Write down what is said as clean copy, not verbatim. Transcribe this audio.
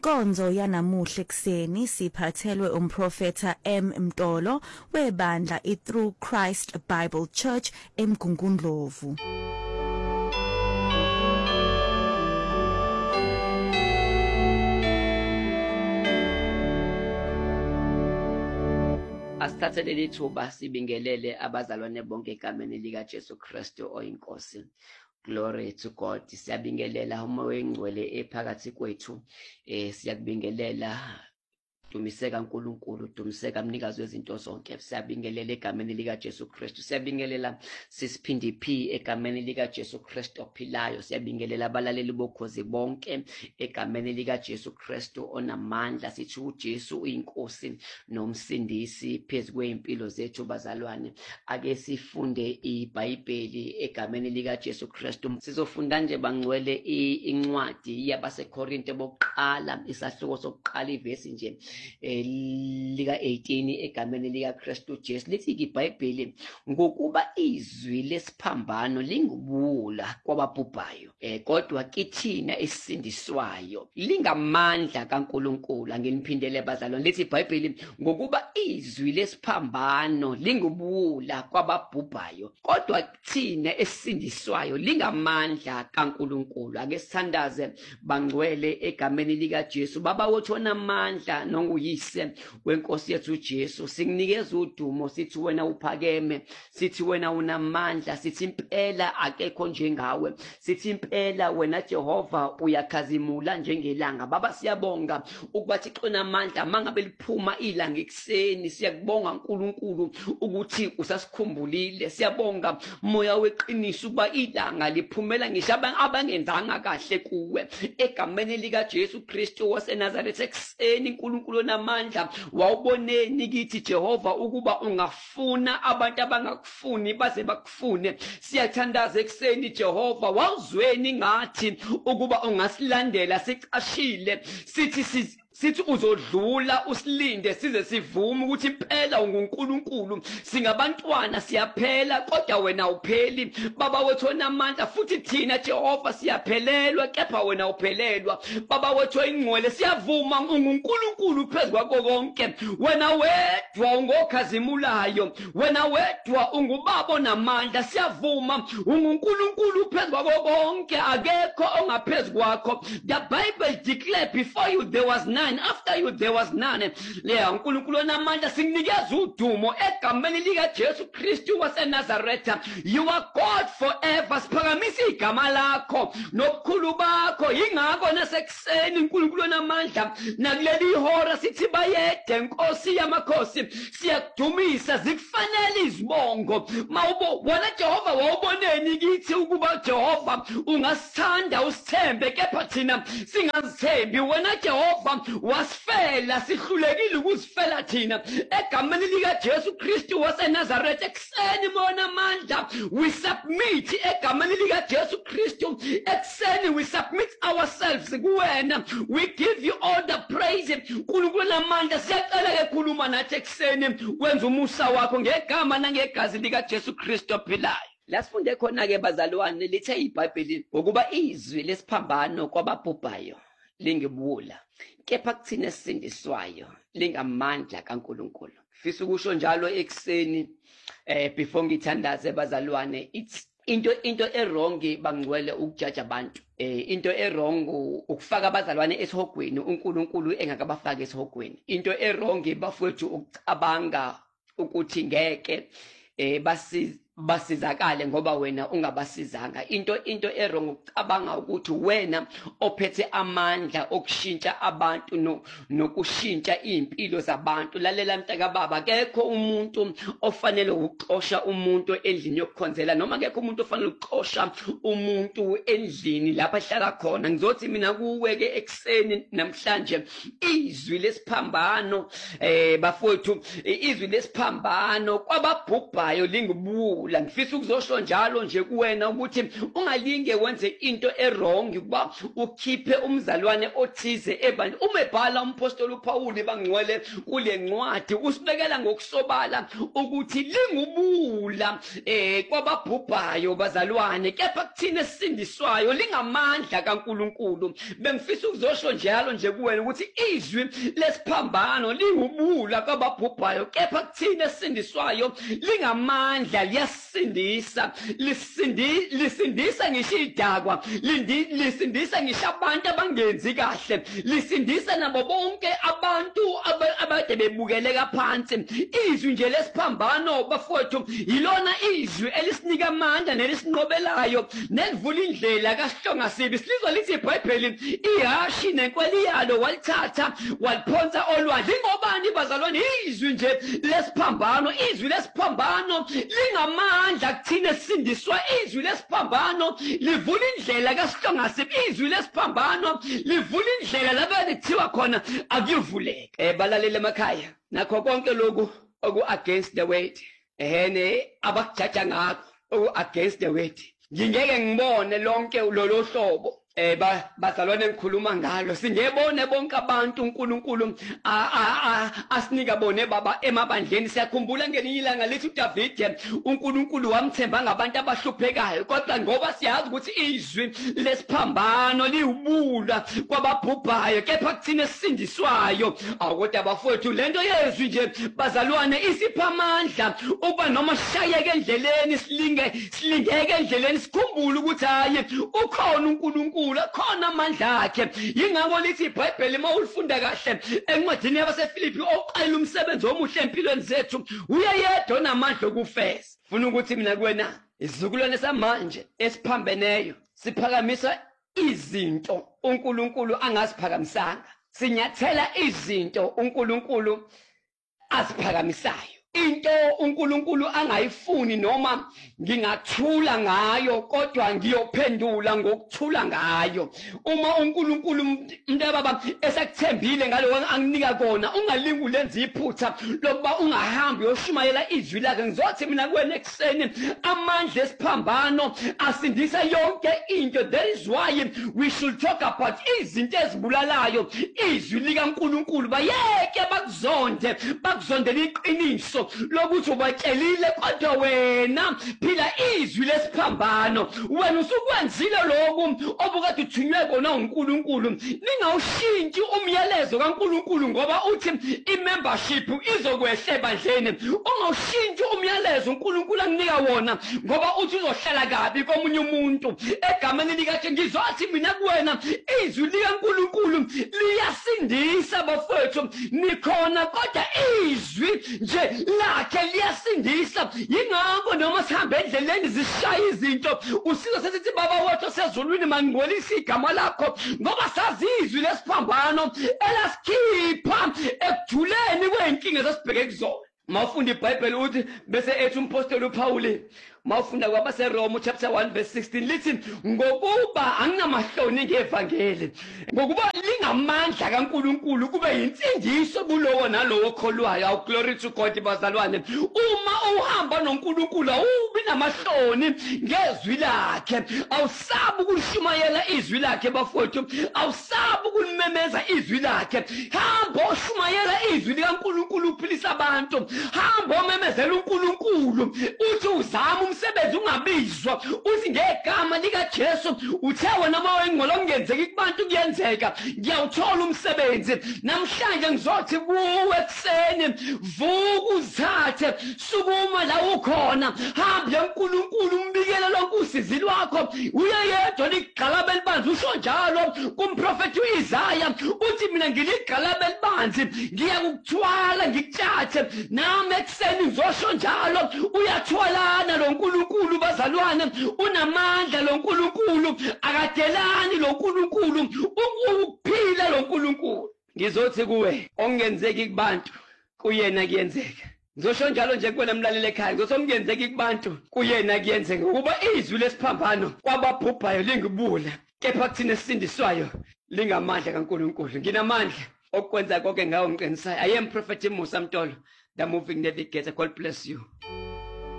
Inkonzo yanamuhla ekseni siphathelwe umprofeta M Mtolo webandla iThrough Christ Bible Church eMgungundlovu. Asithathe leli thuba sibingelele abazalwane bonke egameni lika Jesu Kristu oyinkosi. Glory to God. Siyabingelela umoya wengcwele ephakathi kwethu. Siyakubingelela dumiseka uNkulunkulu, dumiseka mnikazi wezinto zonke. Siyabingelela egameni lika Jesu Kristu. Siyabingelela sisiphindi phi egameni lika Jesu Kristu ophilayo. Siyabingelela abalaleli bokhozi bonke egameni lika Jesu Kristu onamandla. Sithi uJesu uyinkosi nomsindisi phezu kweimpilo zethu bazalwane. Ake sifunde iBhayibheli egameni lika Jesu Kristu. Sizofunda nje bangcwele incwadi yabaseKorinte bokuqala isahluko sokuqala ivesi nje lika 18 egameni lika Kristu Jesu. Lithi iBhayibheli ngokuba izwi lesiphambano lingubula kwababhubhayo kodwa kithina esindiswayo lingamandla kaNkulunkulu. Anginiphindele bazalwane. Lithi iBhayibheli ngokuba izwi lesiphambano lingubula kwababhubhayo kodwa thina esindiswayo lingamandla kaNkulunkulu. Ake sithandaze bangcwele egameni lika Jesu. Baba wethu onamandla nonguyise wenkosi yethu Jesu, sikunikeza udumo, sithi wena uphakeme, sithi wena unamandla, sithi impela akekho njengawe, sithi impela wena Jehova uyakhazimula njengelanga. Baba siyabonga ukuba Thixo namandla mangabe liphuma ilanga ekseni, siyakubonga uNkulunkulu ukuthi usasikhumbulile. Siyabonga moya weqiniso ukuba ilanga liphumela ngisho abangenzanga kahle kuwe egameni lika Jesu Kristu waseNazaretha. Ekseni uNkulunkulu namandla wawuboneni kithi Jehova ukuba ungafuna abantu abangakufuni baze bakufune. Siyathandaza ekseni Jehova wawuzweni ngathi ukuba ungasilandela sicashile, sithi uzodlula usilinde size sivume ukuthi impela unguNkulunkulu. Singabantwana siyaphela kodwa wena upheli. Baba wethu onamandla futhi thina Jehova siyaphelelwa kepha wena uphelelwa. Baba wethu oyingcwele siyavuma unguNkulunkulu phezu kwakho konke. Wena wedwa ungokhazimulayo, wena wedwa ungubaba onamandla. Siyavuma unguNkulunkulu phezu kwakho konke, akekho ongaphezu kwakho. The Bible declared before you there was none, after you there was none. Leya uNkulunkulu onamandla sikunikeza udumo egameni lika Jesu Kristu waseNazaretha. You are God forever. Siphakamisa igama lakho nobukhulu bakho. Yingakho nasekuseni uNkulunkulu onamandla nakuleli ihora sithi bayede Nkosi yamakhosi, siyakudumisa, zikufanele izibongo. Wena Jehova wawuboneni kithi ukuba Jehova ungasithanda usithembe kepha thina singazithembi. Wena Jehova wasifela, sihlulekile ukuzifela thina egameni lika Jesu Kristu waseNazaretha. Ekseni mona amandla we submit egameni lika Jesu Kristu. Ekseni we submit ourselves kuwena. We give you all the praise. uNkulunkulu namandla siyacela ke khuluma nathi ekseni, wenza umusa wakho ngegama nangegazi lika Jesu Kristu ophilayo. Lasifunde khona ke bazalwane, lithe iBhayibheli ngokuba izwi lesiphambano kwababhubhayo lingibula kepha kuthina esindiswayo lingamandla kaNkulunkulu. Fisa ukusho njalo ekseni before ngithandaze bazalwane, into errong bangcwele ukujaja abantu. Into errong ukufaka abazalwane esihogweni uNkulunkulu engakabafaki esihogweni. Into errong bafowethu ukucabanga ukuthi ngeke basizakale ngoba wena ungabasizanga. Into errong ukucabanga ukuthi wena ophethe amandla okushintsha abantu nokushintsha impilo zabantu. Lalela mntaka baba, akekho umuntu ofanele ukuxosha umuntu endlini yokukhonzela, noma akekho umuntu ofanele ukuxosha umuntu endlini lapha ehlala khona. Ngizothi mina kuwe ke ekseni namhlanje izwi lesiphambano bafowethu, izwi lesiphambano kwababhubhayo lingubula libula. Ngifisa ukuzosho njalo nje kuwena ukuthi ungalinge wenze into errong kuba ukhiphe umzalwane othize ebandla. Uma ebhala umpostoli uPaul bangcwele kule ncwadi usibekela ngokusobala ukuthi lingubula kwababhubhayo bazalwane, kepha kuthina esindiswayo lingamandla kaNkulunkulu. Bengifisa ukuzosho njalo nje kuwena ukuthi izwi lesiphambano lingubula kwababhubhayo, kepha kuthina esindiswayo lingamandla, liyasindisa, lisindisa ngisho idakwa, lisindisa ngisho abantu abangenzi kahle, lisindisa nabo bonke abantu abade bebukeleka phansi. Izwi nje lesiphambano bafowethu yilona izwi elisinika amandla nelisinqobelayo nelivula indlela kaSihlonga Sibi. Silizwa lithi iBhayibheli ihashi nenkweli yalo walithatha waliphonsa olwandle. Ingobani bazalwane? Izwi nje lesiphambano. Izwi lesiphambano lingamandla kuthina esindiswa. Izwi lesiphambano livula indlela kaSihlonga Sibi. Izwi lesiphambano livula indlela lapho kuthiwa khona akuyivuleke. Balalele emakhaya, nakho konke lokhu oku against the word abakujaja ngakho oku against the word, ngingeke ngibone lonke lolo hlobo bazalwane engikhuluma ngalo. Singebone bonke abantu uNkulunkulu asinika bone baba emabandleni. Siyakhumbula ngelinye ilanga lithi uDavid uNkulunkulu wamthemba ngabantu abahluphekayo, kodwa ngoba siyazi ukuthi izwi lesiphambano liwubula kwababhubhayo, kepha kuthina esindiswayo. Kodwa bafowethu, lento yezwi nje bazalwane isipha amandla ukuba noma sishayeke endleleni, silingeke endleleni, sikhumbule ukuthi hayi ukhona uNkulunkulu, khona amandla akhe. Yingakho lithi iBhayibheli mawulifunda kahle encwadini yabaseFilipi oqala umsebenzi omuhle empilweni zethu uyayedwa onamandla okufeza. Funa ukuthi mina kuwena isizukulwane samanje esiphambeneyo siphakamisa izinto uNkulunkulu angasiphakamisanga, sinyathela izinto uNkulunkulu asiphakamisayo. Into uNkulunkulu angayifuni noma ngingathula ngayo, kodwa ngiyophendula ngokuthula ngayo. Uma uNkulunkulu mntaba esakuthembile ngalo anginika kona, ungalingi ulenza iphutha lokuba ungahambi uyoshumayela izwi lakhe. Ngizothi mina kuwena ekuseni amandla esiphambano asindisa yonke into. That is why we should talk about izinto ezibulalayo. Izwi likaNkulunkulu bayeke bakuzondela iqiniso lokuthi ubatshelile, kodwa wena phila izwi lesiphambano. Wena usukwenzile lokhu obukade uthunywe kona uNkulunkulu. Ningawushintshi umyalezo kaNkulunkulu ngoba uthi imembership izokwehla ebandleni. Ungawushintshi umyalezo uNkulunkulu akunika wona ngoba uthi uzohlala kabi komunye umuntu. Egameni likaThixo ngizothi mina kuwena izwi likaNkulunkulu liyasindisa bafowethu. Nikhona kodwa izwi nje lakhe liyasindisa. Yingakho noma sihambe endleleni zishaya izinto, usizo sesithi baba wethu osezulwini mangingcolisa igama lakho, ngoba sazi izwi lesiphambano elasikhipha ekuthuleni kwey'nkinga zasibheke kuzona. Mawufunda iBhayibheli uthi bese ethi umpostoli uPaul mawufunda kwabaseRoma chapter 1 verse 16 lithi ngokuba anginamahloni ngevangeli, ngokuba lingamandla kaNkulunkulu kube yinsindiso kulowo nalowo okholwayo. Awu glory to God bazalwane. Uma uhamba noNkulunkulu awubi namahloni ngezwi lakhe, awusabi ukulishumayela izwi lakhe bafowethu, awusabi ukulimemeza izwi lakhe. Hamba oshumayela izwi likaNkulunkulu uphilisa abantu, hamba omemezela uNkulunkulu uthi uzama umsebenzi ungabizwa, uthi ngegama likaJesu uthe wena mawengcolo kungenzeki kubantu kuyenzeka, ngiyawuthola umsebenzi. Namhlanje ngizothi kuwe ekuseni, vuka uzithathe, sukuma la ukhona, hamba uNkulunkulu umbikele lonke usizi lwakho. Uyayedwa ligqalaba elibanzi, usho njalo kumprofethi uIsaya uthi mina ngiligqalaba elibanzi ngiyakuthwala ngikutshathe. Nami ekuseni ngizosho njalo uyathwalana lo Nkulunkulu bazalwane, unamandla lo Nkulunkulu, akadelani lo Nkulunkulu, ukuphila lo Nkulunkulu. Ngizothi kuwe ongenzeki kubantu kuyena kuyenzeka. Ngizosho njalo nje kuwena mlaleli ekhaya, ngizothi ongenzeki kubantu kuyena kuyenzeka, ngoba izwi lesiphambano kwababhubhayo lingibula, kepha kuthina esindiswayo lingamandla kaNkulunkulu. Nginamandla okwenza konke ngawo ngiqinisayo. I am Prophet Musa Mtolo, the moving navigator. God bless you.